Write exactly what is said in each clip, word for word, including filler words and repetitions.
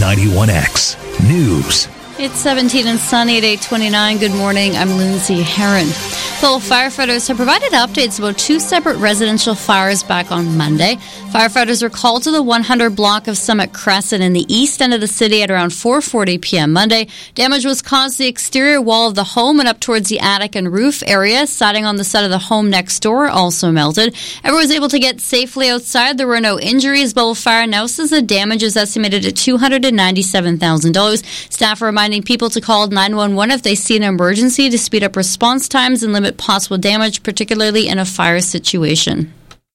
ninety-one X News. It's seventeen and sunny at eight twenty-nine. Good morning. I'm Lindsay Herron. Fellow firefighters have provided updates about two separate residential fires back on Monday. Firefighters were called to the one hundred block of Summit Crescent in the east end of the city at around four forty p.m. Monday. Damage was caused to the exterior wall of the home and up towards the attic and roof area. Siding on the side of the home next door also melted. Everyone was able to get safely outside. There were no injuries. Belleville Fire now says the damage is estimated at two hundred ninety-seven thousand dollars. Staff are reminding people to call nine one one if they see an emergency to speed up response times and limit possible damage, particularly in a fire situation.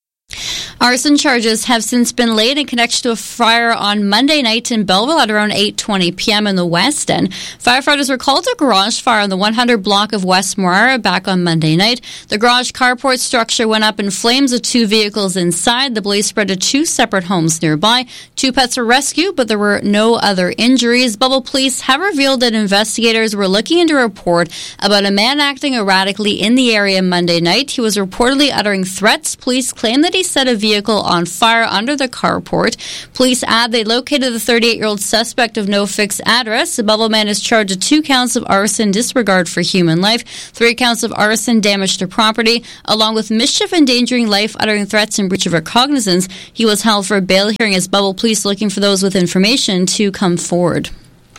Arson charges have since been laid in connection to a fire on Monday night in Belleville at around eight twenty p.m. in the West End. Firefighters were called to a garage fire on the one hundred block of West Morara back on Monday night. The garage carport structure went up in flames with two vehicles inside. The blaze spread to two separate homes nearby. Two pets were rescued, but there were no other injuries. Belleville police have revealed that investigators were looking into a report about a man acting erratically in the area Monday night. He was reportedly uttering threats. Police claim that he set a vehicle on fire under the carport. Police add they located the thirty-eight-year-old suspect of no fixed address. The Belleville man is charged with two counts of arson, disregard for human life, three counts of arson, damage to property, along with mischief, endangering life, uttering threats, and breach of recognizance. He was held for a bail hearing as Belleville police looking for those with information to come forward.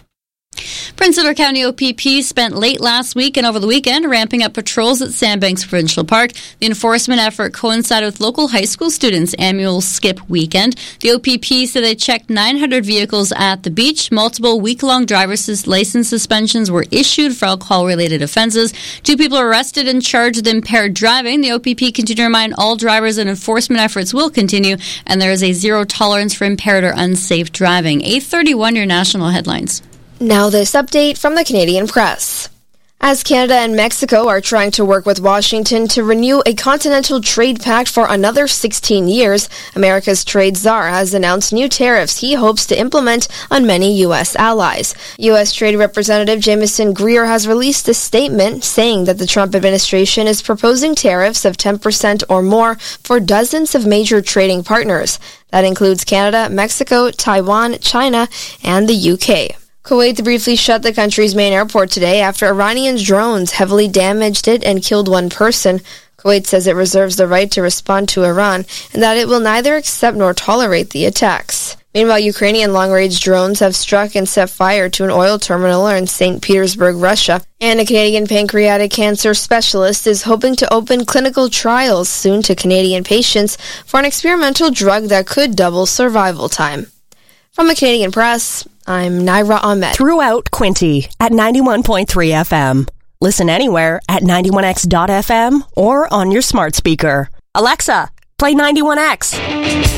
Prince Edward County O P P spent late last week and over the weekend ramping up patrols at Sandbanks Provincial Park. The enforcement effort coincided with local high school students' annual skip weekend. The O P P said they checked nine hundred vehicles at the beach. Multiple week-long driver's license suspensions were issued for alcohol-related offences. Two people were arrested and charged with impaired driving. The O P P continued to remind all drivers that enforcement efforts will continue, and there is a zero tolerance for impaired or unsafe driving. eight thirty-one, your national headlines. Now this update from the Canadian Press. As Canada and Mexico are trying to work with Washington to renew a continental trade pact for another sixteen years, America's trade czar has announced new tariffs he hopes to implement on many U S allies. U S Trade Representative Jameson Greer has released a statement saying that the Trump administration is proposing tariffs of ten percent or more for dozens of major trading partners. That includes Canada, Mexico, Taiwan, China, and the U K. Kuwait briefly shut the country's main airport today after Iranian drones heavily damaged it and killed one person. Kuwait says it reserves the right to respond to Iran and that it will neither accept nor tolerate the attacks. Meanwhile, Ukrainian long-range drones have struck and set fire to an oil terminal in Saint Petersburg, Russia. And a Canadian pancreatic cancer specialist is hoping to open clinical trials soon to Canadian patients for an experimental drug that could double survival time. From the Canadian Press, I'm Naira Ahmed. Throughout Quinte at ninety-one point three F M. Listen anywhere at ninety-one X dot F M or on your smart speaker. Alexa, play ninety-one X.